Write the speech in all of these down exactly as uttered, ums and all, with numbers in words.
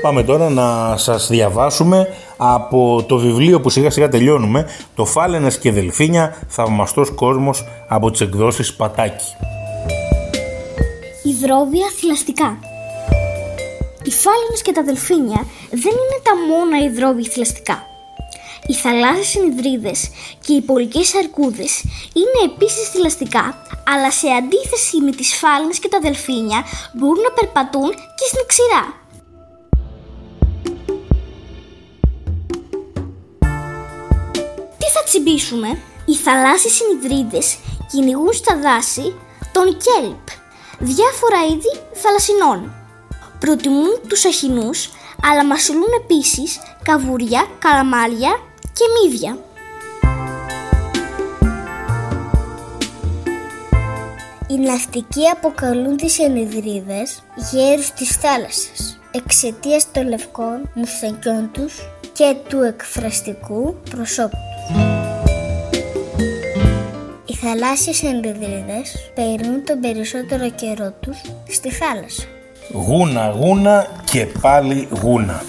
Πάμε τώρα να σας διαβάσουμε από το βιβλίο που σιγά σιγά τελειώνουμε, το Φάλαινες και Δελφίνια, θαυμαστός κόσμος, από τις εκδόσεις Πατάκη. Υδρόβια θηλαστικά. Οι φάλαινες και τα δελφίνια δεν είναι τα μόνα υδρόβια θηλαστικά. Οι θαλάσσιες ενιδρίδες και οι πολικές αρκούδες είναι επίσης θηλαστικά, αλλά σε αντίθεση με τις φάλαινες και τα δελφίνια μπορούν να περπατούν και στην ξηρά. Τι θα τσιμπήσουμε? Οι θαλάσσιες ενιδρίδες κυνηγούν στα δάση τον κέλπ, διάφορα είδη θαλασσινών. Προτιμούν τους αχινούς, αλλά μασουλούν επίσης καβούρια, καλαμάρια και μύδια. Οι ναυτικοί αποκαλούν τις ενιδρίδες γέρους της θάλασσας, εξαιτίας των λευκών μουστακιών τους και του εκφραστικού προσώπου. Οι θαλάσσιες ενιδρίδες περνούν τον περισσότερο καιρό τους στη θάλασσα. Γούνα, γούνα και πάλι γούνα.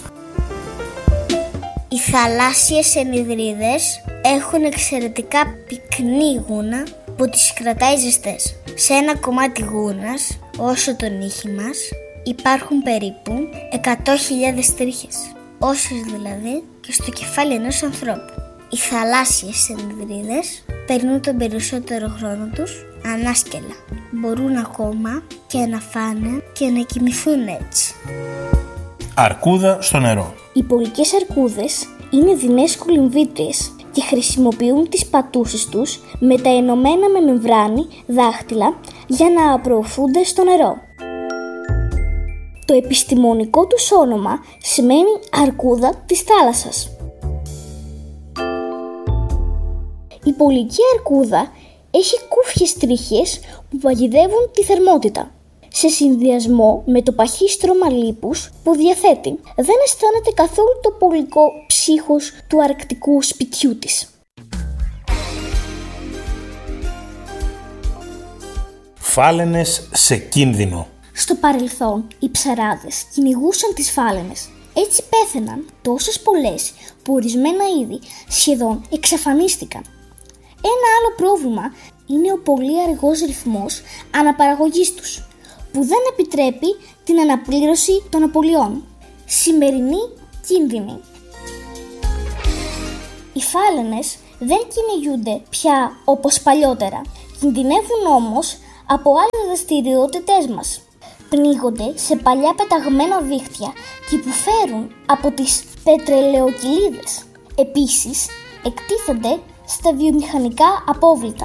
Οι θαλάσσιες ενιδρίδες έχουν εξαιρετικά πυκνή γούνα που τις κρατάει ζεστές. Σε ένα κομμάτι γούνας, όσο το νύχι μας, υπάρχουν περίπου εκατό χιλιάδες τρίχες, όσες δηλαδή και στο κεφάλι ενός ανθρώπου. Οι θαλάσσιες ενιδρίδες περνούν τον περισσότερο χρόνο τους ανάσκελα. Μπορούν ακόμα και να φάνε και να κοιμηθούν έτσι. Αρκούδα στο νερό. Οι πολικές αρκούδες είναι δεινές κολυμβήτριες και χρησιμοποιούν τις πατούσες τους με τα ενωμένα με μεμβράνη δάχτυλα για να προωθούνται στο νερό. Το επιστημονικό τους όνομα σημαίνει αρκούδα της θάλασσας. Η πολική αρκούδα έχει κούφιες τρίχες που παγιδεύουν τη θερμότητα. Σε συνδυασμό με το παχύ στρώμα λίπους που διαθέτει, δεν αισθάνεται καθόλου το πολικό ψύχος του αρκτικού σπιτιού της. Φάλαινες σε κίνδυνο. Στο παρελθόν, οι ψαράδες κυνηγούσαν τις φάλαινες. Έτσι πέθαιναν τόσες πολλές που ορισμένα είδη σχεδόν εξαφανίστηκαν. Ένα άλλο πρόβλημα είναι ο πολύ αργός ρυθμός αναπαραγωγής τους, που δεν επιτρέπει την αναπλήρωση των απολειών. Σημερινή κίνδυνη. Οι φάλαινες δεν κυνηγούνται πια όπως παλιότερα. Κινδυνεύουν όμως από άλλες δραστηριότητες μας. Πνίγονται σε παλιά πεταγμένα δίχτυα και υποφέρουν από τις πετρελαιοκυλίδες. Επίσης, εκτίθενται στα βιομηχανικά απόβλητα.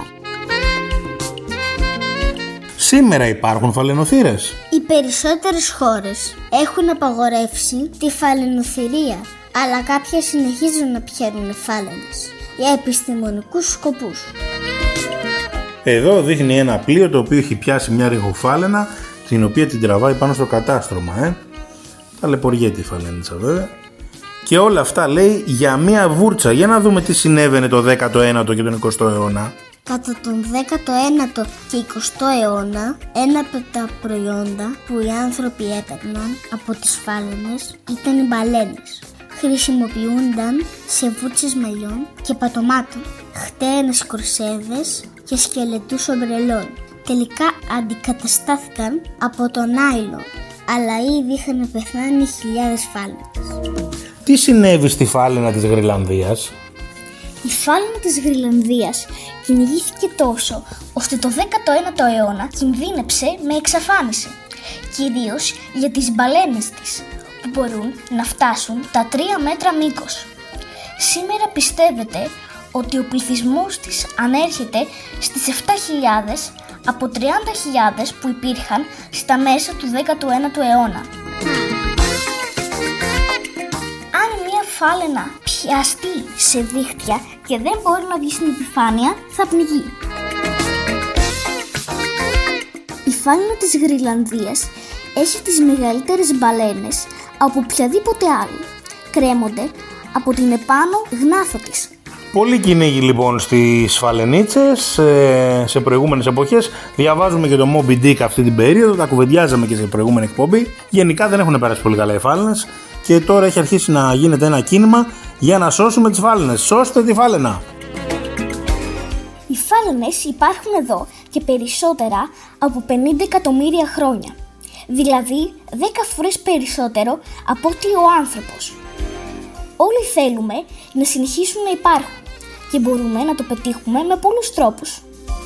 Σήμερα υπάρχουν φαλαινοθύρες. Οι περισσότερες χώρες έχουν απαγορεύσει τη φαλαινοθυρία, αλλά κάποιες συνεχίζουν να πιάνουν φάλαινες για επιστημονικούς σκοπούς. Εδώ δείχνει ένα πλοίο το οποίο έχει πιάσει μια ρηγοφάλαινα, την οποία την τραβάει πάνω στο κατάστρωμα. Ε. Ταλαιπωριέται η φαλένιτσα βέβαια. Και όλα αυτά λέει για μια βούρτσα. Για να δούμε τι συνέβαινε το δέκατο ένατο και τον εικοστό αιώνα. Κατά τον δέκατο ένατο και εικοστό αιώνα, ένα από τα προϊόντα που οι άνθρωποι έπαιρναν από τις φάλαινες ήταν οι μπαλένες. Χρησιμοποιούνταν σε βούτσες μαλλιών και πατωμάτων, χτένες κορσέδες και σκελετούς ομπρελών. Τελικά αντικαταστάθηκαν από το νάιλον, αλλά ήδη είχαν πεθάνει χιλιάδες φάλαινες. Τι συνέβη στη φάλαινα της Γροιλανδίας? Η φάλαινα της Γροιλανδίας κυνηγήθηκε τόσο, ώστε το δέκατο ένατο αιώνα κινδύνεψε με εξαφάνιση, κυρίως για τις μπαλένες της, που μπορούν να φτάσουν τα τρία μέτρα μήκος. Σήμερα πιστεύετε ότι ο πληθυσμός της ανέρχεται στις επτά χιλιάδες από τριάντα χιλιάδες που υπήρχαν στα μέσα του δέκατου ένατου αιώνα. Αν μια φάλαινα πιαστεί σε δίχτυα και δεν μπορεί να βγει στην επιφάνεια, θα πνιγεί. Η φάλαινα της Γροιλανδίας έχει τις μεγαλύτερες μπαλένες από οποιαδήποτε άλλη. Κρέμονται από την επάνω γνάθο της. Πολύ κυνήγι λοιπόν στις φαλενίτσες σε προηγούμενες εποχές. Διαβάζουμε και το Moby Dick αυτή την περίοδο, τα κουβεντιάζαμε και σε προηγούμενη εκπομπή. Γενικά δεν έχουν περάσει πολύ καλά οι φάλαινες και τώρα έχει αρχίσει να γίνεται ένα κίνημα για να σώσουμε τις φάλαινες. Σώστε τη φάλαινα! Οι φάλαινες υπάρχουν εδώ και περισσότερα από πενήντα εκατομμύρια χρόνια. Δηλαδή δέκα φορές περισσότερο από ότι ο άνθρωπος. Όλοι θέλουμε να συνεχίσουν να υπάρχουν και μπορούμε να το πετύχουμε με πολλούς τρόπους.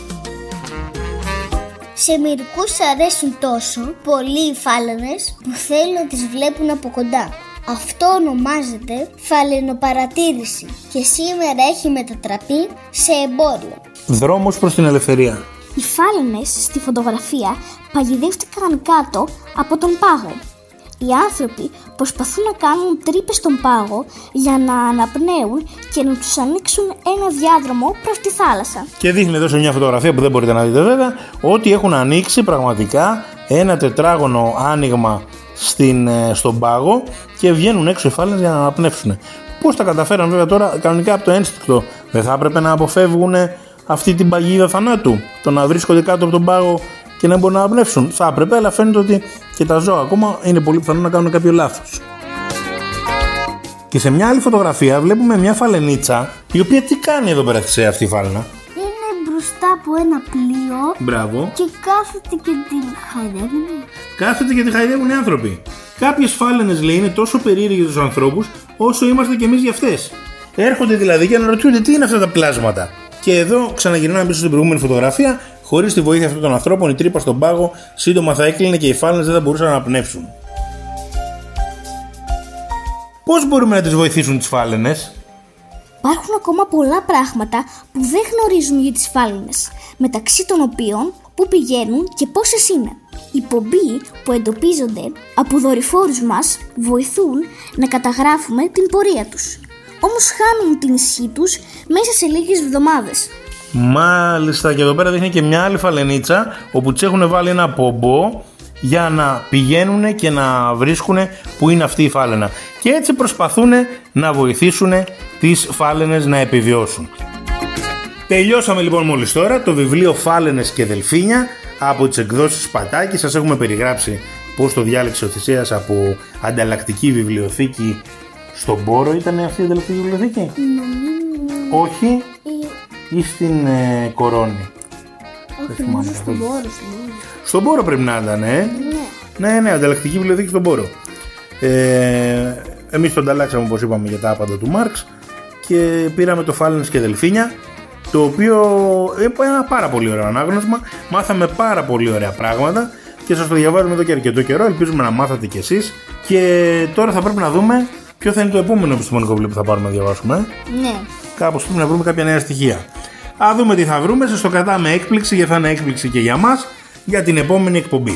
Σε μερικούς αρέσουν τόσο πολύ οι φάλαινες που θέλουν να τις βλέπουν από κοντά. Αυτό ονομάζεται φαλαινοπαρατήρηση και σήμερα έχει μετατραπεί σε εμπόριο. Δρόμος προς την ελευθερία. Οι φάλαινες στη φωτογραφία παγιδεύτηκαν κάτω από τον πάγο. Οι άνθρωποι προσπαθούν να κάνουν τρύπες στον πάγο για να αναπνέουν και να τους ανοίξουν ένα διάδρομο προς τη θάλασσα. Και δείχνει εδώ σε μια φωτογραφία που δεν μπορείτε να δείτε βέβαια ότι έχουν ανοίξει πραγματικά ένα τετράγωνο άνοιγμα στην, στον πάγο και βγαίνουν έξω οι φάλαινες για να αναπνεύσουν. Πώς τα καταφέραν βέβαια τώρα? Κανονικά από το ένστικτο. Δεν θα έπρεπε να αποφεύγουν αυτή την παγίδα θανάτου, το να βρίσκονται κάτω από τον πάγο και να μπορούν να αναπνεύσουν? Θα έπρεπε, αλλά φαίνεται ότι και τα ζώα ακόμα είναι πολύ πιθανό να κάνουν κάποιο λάθος. Και σε μια άλλη φωτογραφία βλέπουμε μια φαλενίτσα, η οποία τι κάνει εδώ πέρα σε αυτή η φάλαινα? Είναι μπροστά από ένα πλοίο. Μπράβο. Και κάθεται και την χαϊδεύουν. Κάθεται και τη χαϊδεύουν οι άνθρωποι. Κάποιες φάλαινες, λέει, είναι τόσο περίεργες για τους ανθρώπους όσο είμαστε κι εμείς για αυτές. Έρχονται δηλαδή και αναρωτιούνται τι είναι αυτά τα πλάσματα. Και εδώ ξαναγυρνάμε πίσω στην προηγούμενη φωτογραφία. Χωρίς τη βοήθεια αυτών των ανθρώπων, η τρύπα στον πάγο σύντομα θα έκλεινε και οι φάλαινες δεν θα μπορούσαν να αναπνεύσουν. Πώς μπορούμε να τις βοηθήσουν τις φάλαινες? Υπάρχουν ακόμα πολλά πράγματα που δεν γνωρίζουν για τις φάλαινες, μεταξύ των οποίων πού πηγαίνουν και πόσες είναι. Οι πομποί που εντοπίζονται από δορυφόρους μας βοηθούν να καταγράφουμε την πορεία τους. Όμως χάνουν την ισχύ τους μέσα σε λίγες εβδομάδες. Μάλιστα, και εδώ πέρα δείχνει και μια άλλη φαλενίτσα όπου τους έχουν βάλει ένα πομπό για να πηγαίνουν και να βρίσκουν που είναι αυτή η φάλαινα. Και έτσι προσπαθούν να βοηθήσουν τις φάλαινες να επιβιώσουν. Τελειώσαμε λοιπόν μόλις τώρα το βιβλίο Φάλαινες και Δελφίνια από τις εκδόσεις Πατάκη. Σας έχουμε περιγράψει πώς το διάλεξε ο Θησέας από ανταλλακτική βιβλιοθήκη στον Πόρο. Ήταν αυτή η ανταλλακτική βιβλιοθήκη? Mm. Όχι. Ή στην ε, Κορώνη? Όχι, νομίζω στον Πόρο. Στον Πόρο πρέπει να ήταν, ε. Ναι, ναι, ναι, ανταλλακτική βιβλιοθήκη στον Πόρο. Ε, εμείς τον ανταλλάξαμε, όπως είπαμε, για τα άπαντα του Μάρξ και πήραμε το Φάλαινες και Δελφίνια, το οποίο είναι ένα πάρα πολύ ωραίο ανάγνωσμα. Μάθαμε πάρα πολύ ωραία πράγματα και σας το διαβάζουμε εδώ και αρκετό καιρό. Ελπίζουμε να μάθατε κι εσείς. Και τώρα θα πρέπει να δούμε ποιο θα είναι το επόμενο επιστημονικό βιβλίο που θα πάρουμε να διαβάσουμε. Ναι. Κάπως πρέπει να βρούμε κάποια νέα στοιχεία. Α δούμε τι θα βρούμε. Σας το κρατάμε έκπληξη, γιατί θα είναι έκπληξη και για μας, για την επόμενη εκπομπή.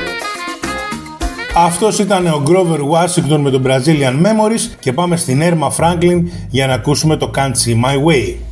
Αυτός ήταν ο Grover Washington με το Brazilian Memories και πάμε στην Erma Franklin για να ακούσουμε το Can't See My Way.